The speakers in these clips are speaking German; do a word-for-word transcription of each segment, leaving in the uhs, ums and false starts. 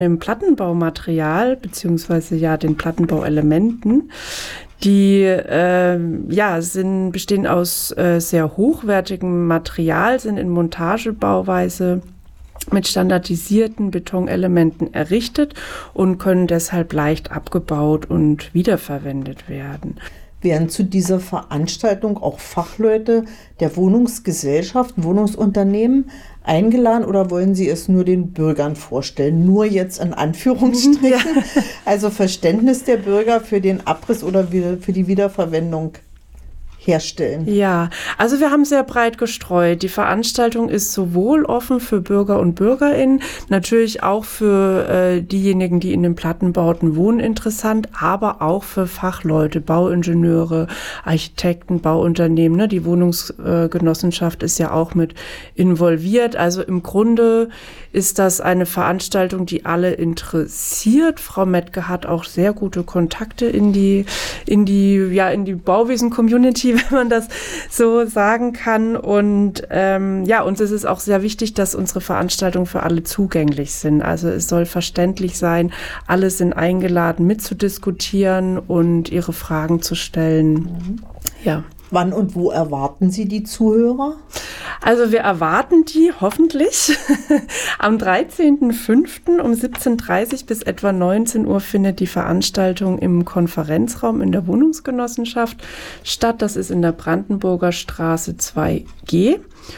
Im Plattenbaumaterial beziehungsweise ja den Plattenbauelementen, die äh, ja sind bestehen aus äh, sehr hochwertigem Material, sind in Montagebauweise mit standardisierten Betonelementen errichtet und können deshalb leicht abgebaut und wiederverwendet werden. Werden zu dieser Veranstaltung auch Fachleute der Wohnungsgesellschaften, Wohnungsunternehmen eingeladen oder wollen Sie es nur den Bürgern vorstellen? Nur jetzt in Anführungsstrichen. Ja. Also Verständnis der Bürger für den Abriss oder für die Wiederverwendung herstellen. Ja, also wir haben sehr breit gestreut. Die Veranstaltung ist sowohl offen für Bürger und BürgerInnen, natürlich auch für äh, diejenigen, die in den Plattenbauten wohnen, interessant, aber auch für Fachleute, Bauingenieure, Architekten, Bauunternehmen. Ne? Die Wohnungsgenossenschaft äh, ist ja auch mit involviert. Also im Grunde ist das eine Veranstaltung, die alle interessiert. Frau Metke hat auch sehr gute Kontakte in die, in die, ja, in die Bauwesen-Community, wenn man das so sagen kann. Und ähm, ja, uns ist es auch sehr wichtig, dass unsere Veranstaltungen für alle zugänglich sind. Also es soll verständlich sein, alle sind eingeladen mitzudiskutieren und ihre Fragen zu stellen. Mhm. Ja. Wann und wo erwarten Sie die Zuhörer? Also wir erwarten die hoffentlich am dreizehnten fünften um siebzehn Uhr dreißig bis etwa neunzehn Uhr findet die Veranstaltung im Konferenzraum in der Wohnungsgenossenschaft statt. Das ist in der Brandenburger Straße zwei G.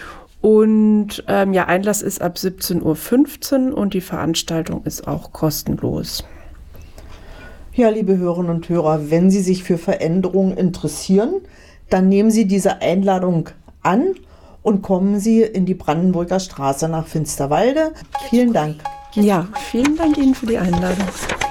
Und ähm, ja, Einlass ist ab siebzehn Uhr fünfzehn und die Veranstaltung ist auch kostenlos. Ja, liebe Hörerinnen und Hörer, wenn Sie sich für Veränderungen interessieren, dann nehmen Sie diese Einladung an und kommen Sie in die Brandenburger Straße nach Finsterwalde. Vielen Dank. Ja, vielen Dank Ihnen für die Einladung.